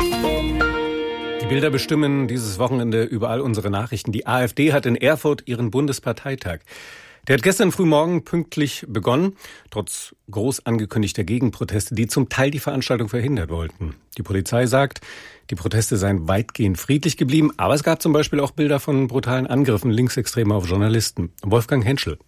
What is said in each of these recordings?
Die Bilder bestimmen dieses Wochenende überall unsere Nachrichten. Die AfD hat in Erfurt ihren Bundesparteitag. Der hat gestern frühmorgen pünktlich begonnen, trotz groß angekündigter Gegenproteste, die zum Teil die Veranstaltung verhindert wollten. Die Polizei sagt, die Proteste seien weitgehend friedlich geblieben, aber es gab zum Beispiel auch Bilder von brutalen Angriffen Linksextremer auf Journalisten. Wolfgang Henschel.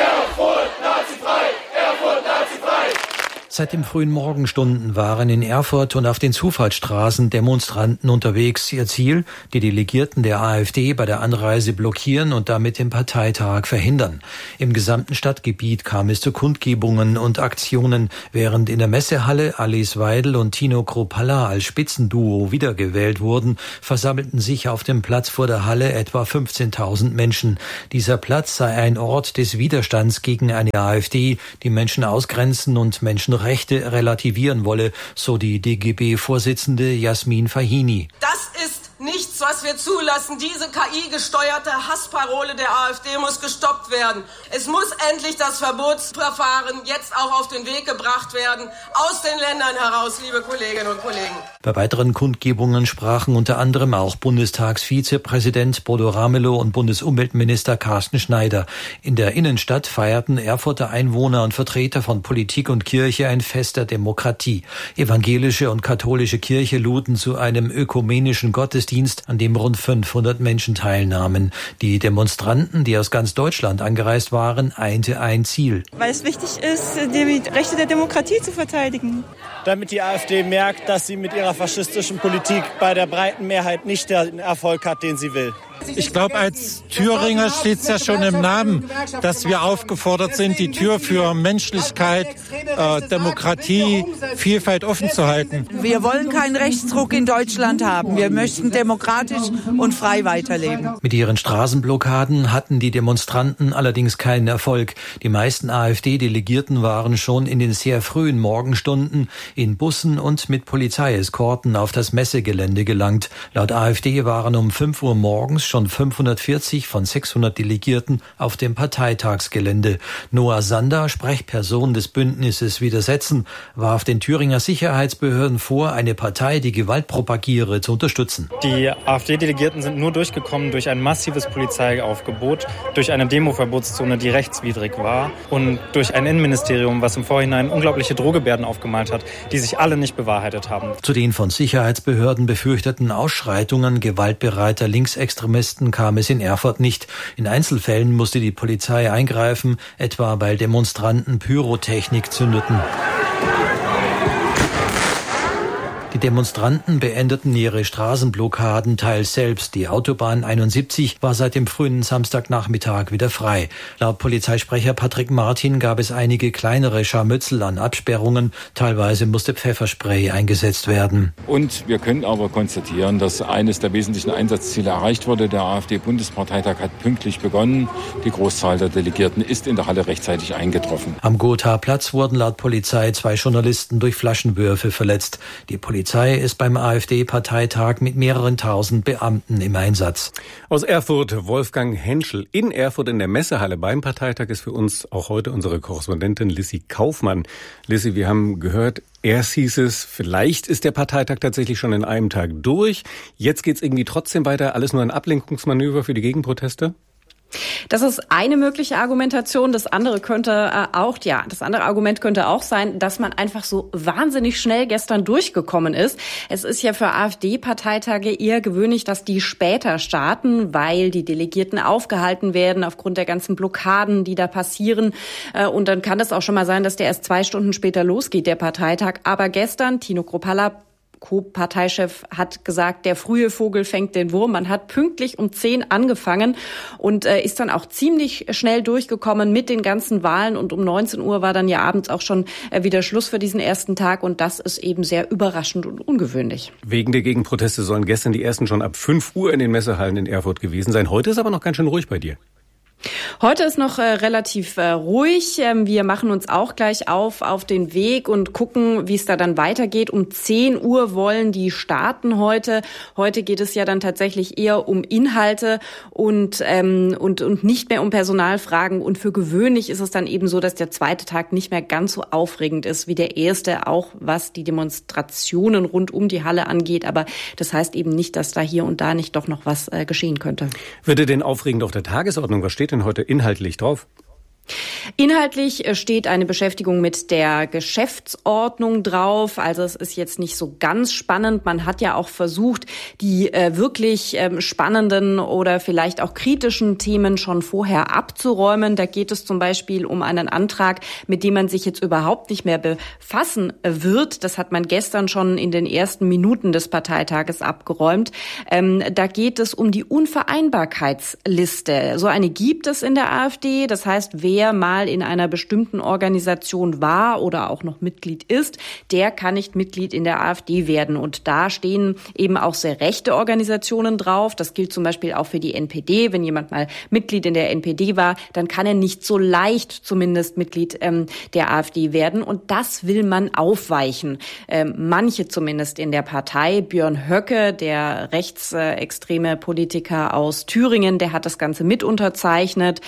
Seit den frühen Morgenstunden waren in Erfurt und auf den Zufahrtsstraßen Demonstranten unterwegs. Ihr Ziel, die Delegierten der AfD bei der Anreise blockieren und damit den Parteitag verhindern. Im gesamten Stadtgebiet kam es zu Kundgebungen und Aktionen, während in der Messehalle Alice Weidel und Tino Kruppalla als Spitzenduo wiedergewählt wurden, versammelten sich auf dem Platz vor der Halle etwa 15.000 Menschen. Dieser Platz sei ein Ort des Widerstands gegen eine AfD, die Menschen ausgrenzen und Menschenrechte relativieren wolle, so die DGB-Vorsitzende Jasmin Fahini. Das ist nichts, was wir zulassen. Diese KI-gesteuerte Hassparole der AfD muss gestoppt werden. Es muss endlich das Verbotsverfahren jetzt auch auf den Weg gebracht werden, aus den Ländern heraus, liebe Kolleginnen und Kollegen. Bei weiteren Kundgebungen sprachen unter anderem auch Bundestagsvizepräsident Bodo Ramelow und Bundesumweltminister Carsten Schneider. In der Innenstadt feierten Erfurter Einwohner und Vertreter von Politik und Kirche ein Fest der Demokratie. Evangelische und katholische Kirche luden zu einem ökumenischen Gottesdienst, an dem rund 500 Menschen teilnahmen. Die Demonstranten, die aus ganz Deutschland angereist waren, einte ein Ziel. Weil es wichtig ist, die Rechte der Demokratie zu verteidigen. Damit die AfD merkt, dass sie mit ihrer faschistischen Politik bei der breiten Mehrheit nicht den Erfolg hat, den sie will. Ich glaube, als Thüringer steht es ja schon im Namen, dass wir aufgefordert sind, die Tür für Menschlichkeit, Demokratie, Vielfalt offen zu halten. Wir wollen keinen Rechtsruck in Deutschland haben. Wir möchten demokratisch und frei weiterleben. Mit ihren Straßenblockaden hatten die Demonstranten allerdings keinen Erfolg. Die meisten AfD-Delegierten waren schon in den sehr frühen Morgenstunden in Bussen und mit Polizeieskorten auf das Messegelände gelangt. Laut AfD waren um 5 Uhr morgens schon 540 von 600 Delegierten auf dem Parteitagsgelände. Noah Sander, Sprechperson des Bündnisses Widersetzen, warf den Thüringer Sicherheitsbehörden vor, eine Partei, die Gewalt propagiere, zu unterstützen. Die AfD-Delegierten sind nur durchgekommen durch ein massives Polizeiaufgebot, durch eine Demoverbotszone, die rechtswidrig war und durch ein Innenministerium, was im Vorhinein unglaubliche Drohgebärden aufgemalt hat, die sich alle nicht bewahrheitet haben. Zu den von Sicherheitsbehörden befürchteten Ausschreitungen gewaltbereiter Linksextremisten kam es in Erfurt nicht. In Einzelfällen musste die Polizei eingreifen, etwa weil Demonstranten Pyrotechnik zündeten. Die Demonstranten beendeten ihre Straßenblockaden teils selbst. Die Autobahn 71 war seit dem frühen Samstagnachmittag wieder frei. Laut Polizeisprecher Patrick Martin gab es einige kleinere Scharmützel an Absperrungen. Teilweise musste Pfefferspray eingesetzt werden. Und wir können aber konstatieren, dass eines der wesentlichen Einsatzziele erreicht wurde. Der AfD-Bundesparteitag hat pünktlich begonnen. Die Großzahl der Delegierten ist in der Halle rechtzeitig eingetroffen. Am Gotha-Platz wurden laut Polizei 2 Journalisten durch Flaschenwürfe verletzt. Die Polizei ist beim AfD-Parteitag mit mehreren tausend Beamten im Einsatz. Aus Erfurt Wolfgang Henschel. In Erfurt in der Messehalle beim Parteitag ist für uns auch heute unsere Korrespondentin Lissy Kaufmann. Lissy, wir haben gehört, erst hieß es, vielleicht ist der Parteitag tatsächlich schon in einem Tag durch. Jetzt geht's irgendwie trotzdem weiter. Alles nur ein Ablenkungsmanöver für die Gegenproteste? Das ist eine mögliche Argumentation. Das andere Argument könnte auch sein, dass man einfach so wahnsinnig schnell gestern durchgekommen ist. Es ist ja für AfD-Parteitage eher gewöhnlich, dass die später starten, weil die Delegierten aufgehalten werden aufgrund der ganzen Blockaden, die da passieren. Und dann kann es auch schon mal sein, dass der erst 2 Stunden später losgeht, der Parteitag. Aber gestern, Tino Kruppalla, Co-Parteichef, hat gesagt, der frühe Vogel fängt den Wurm. Man hat pünktlich um 10 angefangen und ist dann auch ziemlich schnell durchgekommen mit den ganzen Wahlen. Und um 19 Uhr war dann ja abends auch schon wieder Schluss für diesen ersten Tag. Und das ist eben sehr überraschend und ungewöhnlich. Wegen der Gegenproteste sollen gestern die ersten schon ab 5 Uhr in den Messehallen in Erfurt gewesen sein. Heute ist aber noch ganz schön ruhig bei dir. Heute ist noch relativ ruhig. Wir machen uns auch gleich auf den Weg und gucken, wie es da dann weitergeht. Um 10 Uhr wollen die starten heute. Heute geht es ja dann tatsächlich eher um Inhalte und nicht mehr um Personalfragen. Und für gewöhnlich ist es dann eben so, dass der zweite Tag nicht mehr ganz so aufregend ist wie der erste, auch was die Demonstrationen rund um die Halle angeht. Aber das heißt eben nicht, dass da hier und da nicht doch noch was geschehen könnte. Wird denn aufregend auf der Tagesordnung? Was steht denn heute inhaltlich drauf? Inhaltlich steht eine Beschäftigung mit der Geschäftsordnung drauf. Also es ist jetzt nicht so ganz spannend. Man hat ja auch versucht, die wirklich spannenden oder vielleicht auch kritischen Themen schon vorher abzuräumen. Da geht es zum Beispiel um einen Antrag, mit dem man sich jetzt überhaupt nicht mehr befassen wird. Das hat man gestern schon in den ersten Minuten des Parteitages abgeräumt. Da geht es um die Unvereinbarkeitsliste. So eine gibt es in der AfD. Das heißt, wer mal in einer bestimmten Organisation war oder auch noch Mitglied ist, der kann nicht Mitglied in der AfD werden. Und da stehen eben auch sehr rechte Organisationen drauf. Das gilt zum Beispiel auch für die NPD. Wenn jemand mal Mitglied in der NPD war, dann kann er nicht so leicht zumindest Mitglied der AfD werden. Und das will man aufweichen. Manche zumindest in der Partei. Björn Höcke, der rechtsextreme Politiker aus Thüringen, der hat das Ganze mit unterzeichnet.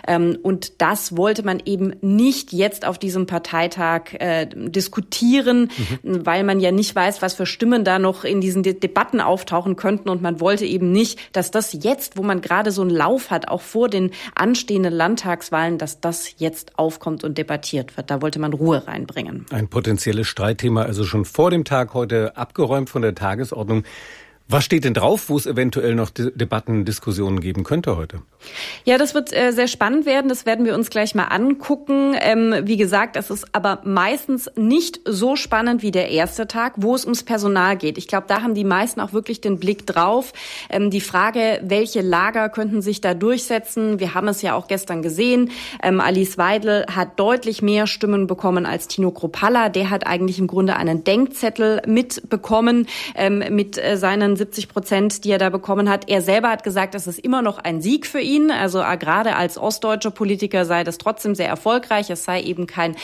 Und das wollte man eben nicht jetzt auf diesem Parteitag diskutieren, weil man ja nicht weiß, was für Stimmen da noch in diesen Debatten auftauchen könnten. Und man wollte eben nicht, dass das jetzt, wo man gerade so einen Lauf hat, auch vor den anstehenden Landtagswahlen, dass das jetzt aufkommt und debattiert wird. Da wollte man Ruhe reinbringen. Ein potenzielles Streitthema, also schon vor dem Tag heute abgeräumt von der Tagesordnung. Was steht denn drauf, wo es eventuell noch Debatten, Diskussionen geben könnte heute? Ja, das wird sehr spannend werden. Das werden wir uns gleich mal angucken. Wie gesagt, es ist aber meistens nicht so spannend wie der erste Tag, wo es ums Personal geht. Ich glaube, da haben die meisten auch wirklich den Blick drauf. Die Frage, welche Lager könnten sich da durchsetzen? Wir haben es ja auch gestern gesehen. Alice Weidel hat deutlich mehr Stimmen bekommen als Tino Kruppalla. Der hat eigentlich im Grunde einen Denkzettel mitbekommen mit seinen 70%, die er da bekommen hat. Er selber hat gesagt, das ist immer noch ein Sieg für ihn. Also gerade als ostdeutscher Politiker sei das trotzdem sehr erfolgreich. Es sei eben kein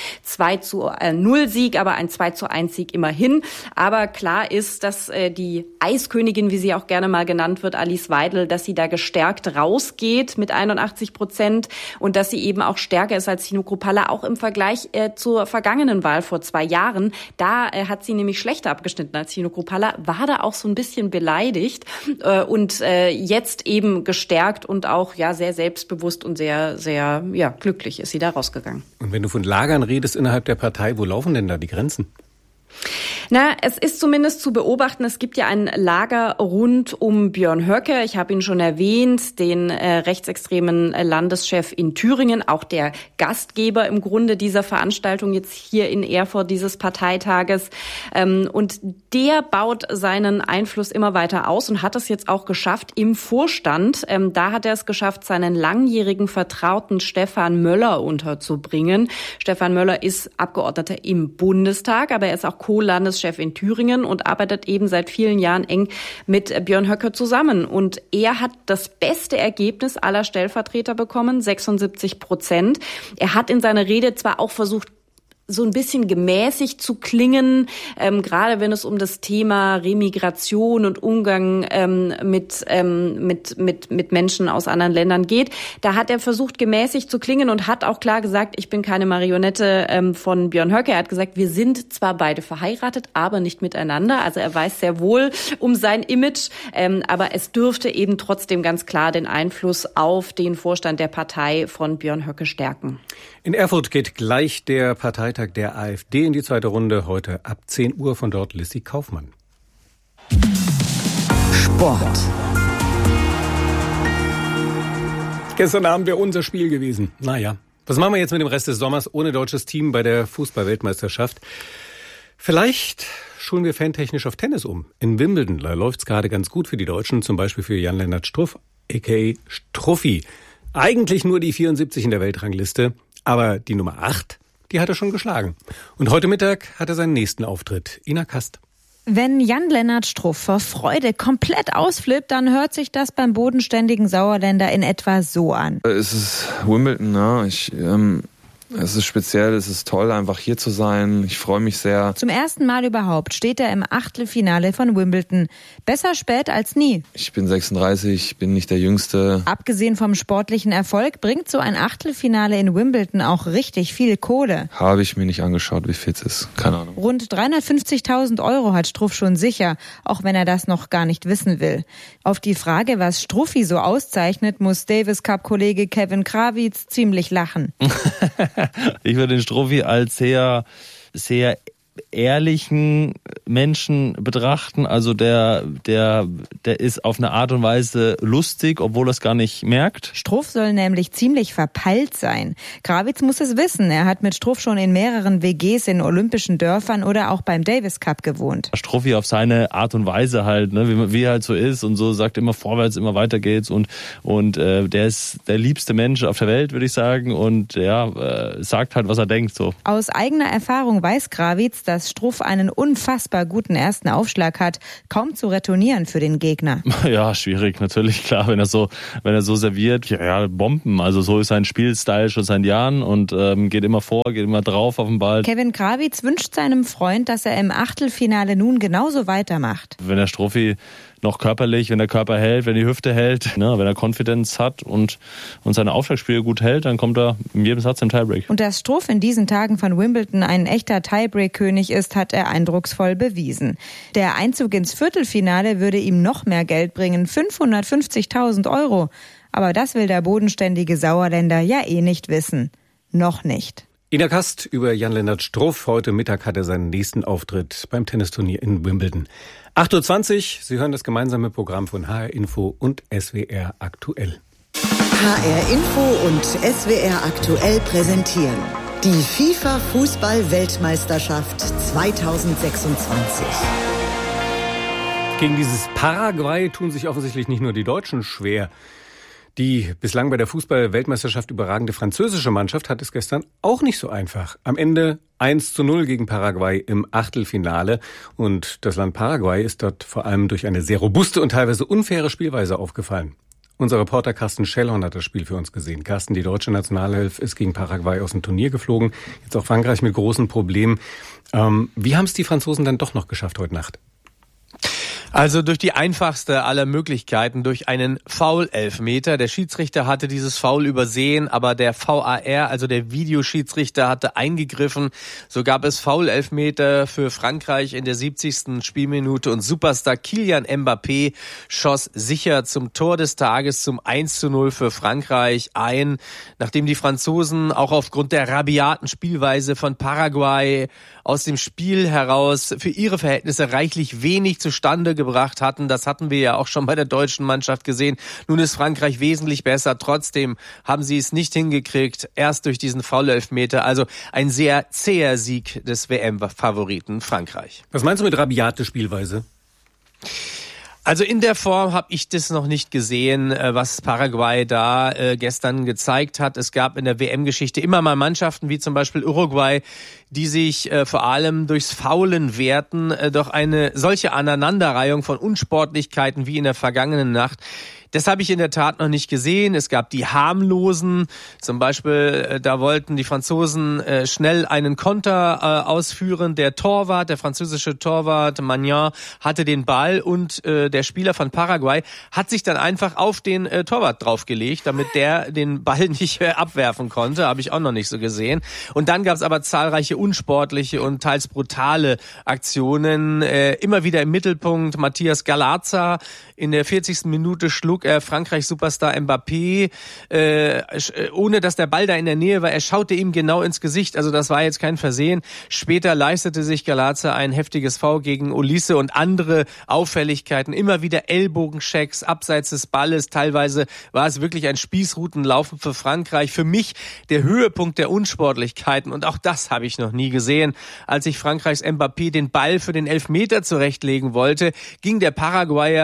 2:0 Sieg, aber ein 2:1 Sieg immerhin. Aber klar ist, dass die Eiskönigin, wie sie auch gerne mal genannt wird, Alice Weidel, dass sie da gestärkt rausgeht mit 81% und dass sie eben auch stärker ist als Tino Kruppalla, auch im Vergleich zur vergangenen Wahl vor 2 Jahren. Da hat sie nämlich schlechter abgeschnitten als Tino Kruppalla, war da auch so ein bisschen beleidigt und jetzt eben gestärkt und auch sehr selbstbewusst und sehr, sehr glücklich ist sie da rausgegangen. Und wenn du von Lagern redest innerhalb der Partei, wo laufen denn da die Grenzen? Na, es ist zumindest zu beobachten, es gibt ja ein Lager rund um Björn Höcke. Ich habe ihn schon erwähnt, den rechtsextremen Landeschef in Thüringen, auch der Gastgeber im Grunde dieser Veranstaltung jetzt hier in Erfurt, dieses Parteitages. Und der baut seinen Einfluss immer weiter aus und hat es jetzt auch geschafft im Vorstand. Da hat er es geschafft, seinen langjährigen Vertrauten Stefan Möller unterzubringen. Stefan Möller ist Abgeordneter im Bundestag, aber er ist auch Co-Landeschef in Thüringen und arbeitet eben seit vielen Jahren eng mit Björn Höcke zusammen. Und er hat das beste Ergebnis aller Stellvertreter bekommen, 76%. Er hat in seiner Rede zwar auch versucht, so ein bisschen gemäßigt zu klingen, gerade wenn es um das Thema Remigration und Umgang mit Menschen aus anderen Ländern geht. Da hat er versucht, gemäßigt zu klingen und hat auch klar gesagt, ich bin keine Marionette von Björn Höcke. Er hat gesagt, wir sind zwar beide verheiratet, aber nicht miteinander. Also er weiß sehr wohl um sein Image, aber es dürfte eben trotzdem ganz klar den Einfluss auf den Vorstand der Partei von Björn Höcke stärken. In Erfurt geht gleich der Parteitag der AfD in die zweite Runde. Heute ab 10 Uhr, von dort Lissy Kaufmann. Sport. Gestern Abend wäre unser Spiel gewesen. Naja, was machen wir jetzt mit dem Rest des Sommers ohne deutsches Team bei der Fußball-Weltmeisterschaft? Vielleicht schulen wir fantechnisch auf Tennis um. In Wimbledon, da läuft's gerade ganz gut für die Deutschen, zum Beispiel für Jan-Lennart Struff, a.k.a. Struffi. Eigentlich nur die 74 in der Weltrangliste, aber die Nummer 8, die hat er schon geschlagen. Und heute Mittag hat er seinen nächsten Auftritt. Ina Kast. Wenn Jan-Lennart Struff vor Freude komplett ausflippt, dann hört sich das beim bodenständigen Sauerländer in etwa so an. Es ist Wimbledon, ne? Es ist speziell, es ist toll, einfach hier zu sein. Ich freue mich sehr. Zum ersten Mal überhaupt steht er im Achtelfinale von Wimbledon. Besser spät als nie. Ich bin 36, bin nicht der Jüngste. Abgesehen vom sportlichen Erfolg bringt so ein Achtelfinale in Wimbledon auch richtig viel Kohle. Habe ich mir nicht angeschaut, wie viel es ist. Keine Ahnung. Rund 350.000 € hat Struff schon sicher, auch wenn er das noch gar nicht wissen will. Auf die Frage, was Struffi so auszeichnet, muss Davis Cup-Kollege Kevin Krawitz ziemlich lachen. Ich würde den Struffi als sehr, sehr ehrlichen Menschen betrachten. Also der ist auf eine Art und Weise lustig, obwohl er es gar nicht merkt. Struff soll nämlich ziemlich verpeilt sein. Krawitz muss es wissen. Er hat mit Struff schon in mehreren WGs in olympischen Dörfern oder auch beim Davis Cup gewohnt. Struffi auf seine Art und Weise halt, ne, wie er halt so ist und so sagt immer vorwärts, immer weiter geht's und der ist der liebste Mensch auf der Welt, würde ich sagen, und sagt halt, was er denkt so. Aus eigener Erfahrung weiß Krawitz, dass Struff einen unfassbar guten ersten Aufschlag hat, kaum zu retournieren für den Gegner. Ja, schwierig, natürlich, klar, wenn er so serviert, ja, Bomben, also so ist sein Spielstyle schon seit Jahren und geht immer vor, geht immer drauf auf den Ball. Kevin Krawitz wünscht seinem Freund, dass er im Achtelfinale nun genauso weitermacht. Wenn der Struffi noch körperlich, wenn der Körper hält, wenn die Hüfte hält, ne, wenn er Konfidenz hat und seine Aufschlagspiele gut hält, dann kommt er in jedem Satz im Tiebreak. Und dass Struff in diesen Tagen von Wimbledon ein echter Tiebreak-König ist, hat er eindrucksvoll bewiesen. Der Einzug ins Viertelfinale würde ihm noch mehr Geld bringen, 550.000 €. Aber das will der bodenständige Sauerländer ja eh nicht wissen. Noch nicht. Ina Kast über Jan-Lennart Struff. Heute Mittag hat er seinen nächsten Auftritt beim Tennisturnier in Wimbledon. 8.20 Uhr, Sie hören das gemeinsame Programm von HR Info und SWR Aktuell. HR Info und SWR Aktuell präsentieren die FIFA-Fußball-Weltmeisterschaft 2026. Gegen dieses Paraguay tun sich offensichtlich nicht nur die Deutschen schwer. Die bislang bei der Fußball-Weltmeisterschaft überragende französische Mannschaft hat es gestern auch nicht so einfach. Am Ende 1:0 gegen Paraguay im Achtelfinale. Und das Land Paraguay ist dort vor allem durch eine sehr robuste und teilweise unfaire Spielweise aufgefallen. Unser Reporter Carsten Schellhorn hat das Spiel für uns gesehen. Carsten, die deutsche Nationalelf ist gegen Paraguay aus dem Turnier geflogen. Jetzt auch Frankreich mit großen Problemen. Wie haben es die Franzosen dann doch noch geschafft heute Nacht? Also durch die einfachste aller Möglichkeiten, durch einen Foul-Elfmeter. Der Schiedsrichter hatte dieses Foul übersehen, aber der VAR, also der Videoschiedsrichter, hatte eingegriffen. So gab es Foul-Elfmeter für Frankreich in der 70. Spielminute und Superstar Kylian Mbappé schoss sicher zum Tor des Tages, zum 1:0 für Frankreich ein, nachdem die Franzosen auch aufgrund der rabiaten Spielweise von Paraguay aus dem Spiel heraus für ihre Verhältnisse reichlich wenig zustande gebracht hatten. Das hatten wir ja auch schon bei der deutschen Mannschaft gesehen. Nun ist Frankreich wesentlich besser. Trotzdem haben sie es nicht hingekriegt, erst durch diesen Foul-Elfmeter. Also ein sehr zäher Sieg des WM-Favoriten Frankreich. Was meinst du mit rabiate Spielweise? Also in der Form habe ich das noch nicht gesehen, was Paraguay da gestern gezeigt hat. Es gab in der WM-Geschichte immer mal Mannschaften wie zum Beispiel Uruguay, die sich vor allem durchs Faulen wehrten, doch eine solche Aneinanderreihung von Unsportlichkeiten wie in der vergangenen Nacht, das habe ich in der Tat noch nicht gesehen. Es gab die harmlosen, zum Beispiel, da wollten die Franzosen schnell einen Konter ausführen. Der französische Torwart Magnan hatte den Ball und der Spieler von Paraguay hat sich dann einfach auf den Torwart draufgelegt, damit der den Ball nicht abwerfen konnte. Habe ich auch noch nicht so gesehen. Und dann gab es aber zahlreiche unsportliche und teils brutale Aktionen. Immer wieder im Mittelpunkt Matthias Galazza. In der 40. Minute schlug er Frankreichs Superstar Mbappé, ohne dass der Ball da in der Nähe war. Er schaute ihm genau ins Gesicht, also das war jetzt kein Versehen. Später leistete sich Galazza ein heftiges Foul gegen Olise und andere Auffälligkeiten. Immer wieder Ellbogenchecks abseits des Balles. Teilweise war es wirklich ein Spießrutenlaufen für Frankreich. Für mich der Höhepunkt der Unsportlichkeiten und auch das habe ich noch nie gesehen. Als sich Frankreichs Mbappé den Ball für den Elfmeter zurechtlegen wollte, ging der Paraguayer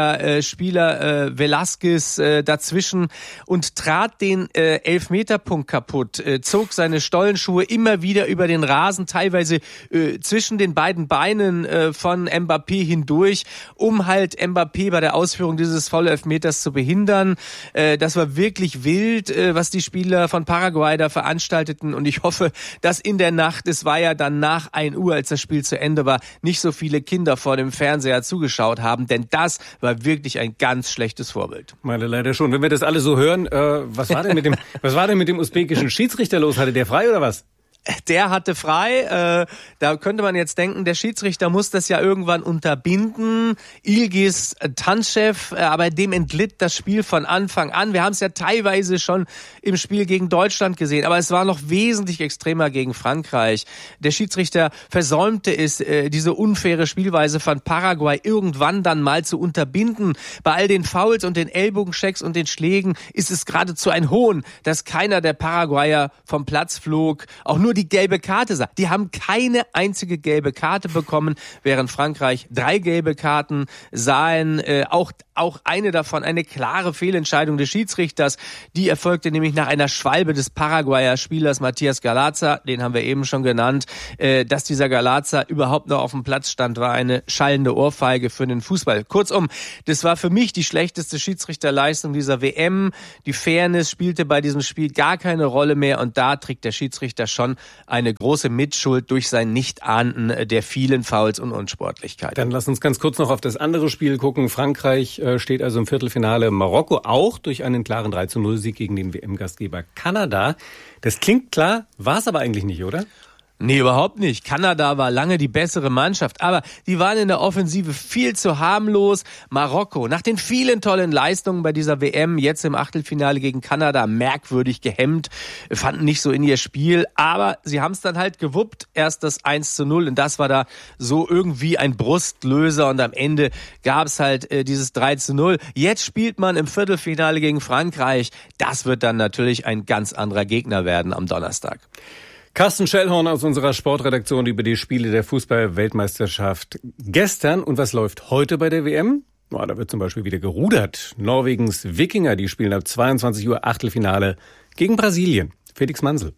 Spieler Velasquez dazwischen und trat den Elfmeterpunkt kaputt, zog seine Stollenschuhe immer wieder über den Rasen, teilweise zwischen den beiden Beinen von Mbappé hindurch, um halt Mbappé bei der Ausführung dieses Foul-Elfmeters zu behindern. Das war wirklich wild, was die Spieler von Paraguay da veranstalteten, und ich hoffe, dass in der Nacht, es war ja dann nach 1 Uhr, als das Spiel zu Ende war, nicht so viele Kinder vor dem Fernseher zugeschaut haben, denn das war wirklich ein ganz schlechtes Vorbild. Meine leider schon. Wenn wir das alle so hören, was war denn mit dem usbekischen Schiedsrichter los? Hatte der frei oder was? Der hatte frei. Da könnte man jetzt denken, der Schiedsrichter muss das ja irgendwann unterbinden. Ilgiz Tanchev, aber dem entglitt das Spiel von Anfang an. Wir haben es ja teilweise schon im Spiel gegen Deutschland gesehen, aber es war noch wesentlich extremer gegen Frankreich. Der Schiedsrichter versäumte es, diese unfaire Spielweise von Paraguay irgendwann dann mal zu unterbinden. Bei all den Fouls und den Ellbogenchecks und den Schlägen ist es geradezu ein Hohn, dass keiner der Paraguayer vom Platz flog, auch nur die gelbe Karte sah. Die haben keine einzige gelbe Karte bekommen, während Frankreich 3 gelbe Karten sahen. Auch eine davon eine klare Fehlentscheidung des Schiedsrichters. Die erfolgte nämlich nach einer Schwalbe des Paraguayer Spielers Matías Galaza, den haben wir eben schon genannt. Dass dieser Galaza überhaupt noch auf dem Platz stand, war eine schallende Ohrfeige für den Fußball. Kurzum, das war für mich die schlechteste Schiedsrichterleistung dieser WM. Die Fairness spielte bei diesem Spiel gar keine Rolle mehr, und da trägt der Schiedsrichter schon eine große Mitschuld durch sein Nichtahnden der vielen Fouls und Unsportlichkeiten. Dann lass uns ganz kurz noch auf das andere Spiel gucken. Frankreich steht also im Viertelfinale, Marokko auch durch einen klaren 3:0-Sieg gegen den WM-Gastgeber Kanada. Das klingt klar, war es aber eigentlich nicht, oder? Nee, überhaupt nicht. Kanada war lange die bessere Mannschaft, aber die waren in der Offensive viel zu harmlos. Marokko, nach den vielen tollen Leistungen bei dieser WM, jetzt im Achtelfinale gegen Kanada, merkwürdig gehemmt, fanden nicht so in ihr Spiel, aber sie haben es dann halt gewuppt. Erst das 1:0, und das war da so irgendwie ein Brustlöser, und am Ende gab es halt dieses 3:0. Jetzt spielt man im Viertelfinale gegen Frankreich. Das wird dann natürlich ein ganz anderer Gegner werden am Donnerstag. Carsten Schellhorn aus unserer Sportredaktion über die Spiele der Fußball-Weltmeisterschaft gestern. Und was läuft heute bei der WM? Da wird zum Beispiel wieder gerudert. Norwegens Wikinger, die spielen ab 22 Uhr Achtelfinale gegen Brasilien. Felix Mansel.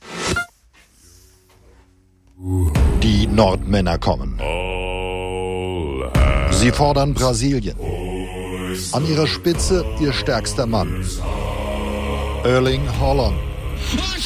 Die Nordmänner kommen. Sie fordern Brasilien. An ihrer Spitze ihr stärkster Mann, Erling Haaland.